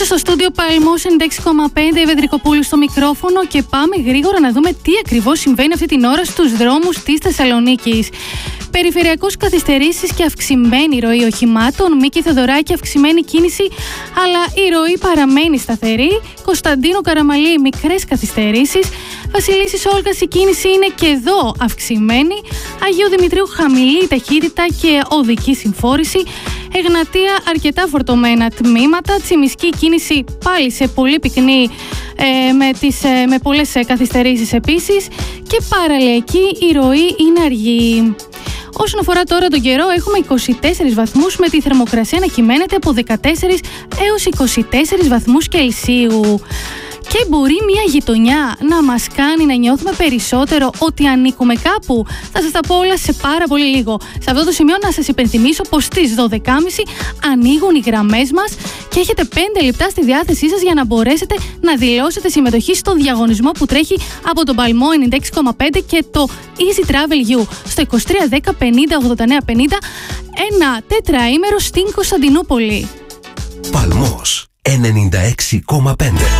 Πίσω στο στούντιο Παλμός 96,5, Βεδρικοπούλου στο μικρόφωνο και πάμε γρήγορα να δούμε τι ακριβώς συμβαίνει αυτή την ώρα στους δρόμους της Θεσσαλονίκης. Περιφερειακούς καθυστερήσεις και αυξημένη ροή οχημάτων. Μίκη Θεοδωράκη, αυξημένη κίνηση, αλλά η ροή παραμένει σταθερή. Κωνσταντίνου Καραμαλή, μικρές καθυστερήσεις. Βασιλίσσης Όλγας, η κίνηση είναι και εδώ αυξημένη. Αγίου Δημητρίου, χαμηλή ταχύτητα και οδική συμφόρηση. Εγνατία, αρκετά φορτωμένα τμήματα. Τσιμισκή, κίνηση πάλι σε πολύ πυκνή, με πολλές καθυστερήσεις επίσης. Και Παραλιακή, η ροή είναι αργή. Όσον αφορά τώρα τον καιρό, έχουμε 24 βαθμούς με τη θερμοκρασία να κυμαίνεται από 14 έως 24 βαθμούς Κελσίου. Και μπορεί μια γειτονιά να μας κάνει να νιώθουμε περισσότερο ότι ανήκουμε κάπου. Θα σας τα πω όλα σε πάρα πολύ λίγο. Σε αυτό το σημείο να σας υπενθυμίσω πως στις 12.30 ανοίγουν οι γραμμές μας και έχετε 5 λεπτά στη διάθεσή σας για να μπορέσετε να δηλώσετε συμμετοχή στο διαγωνισμό που τρέχει από τον Παλμό 96,5 και το Easy Travel You στο 2310 50 89 50, ένα τετραήμερο στην Κωνσταντινούπολη. Παλμός 96,5.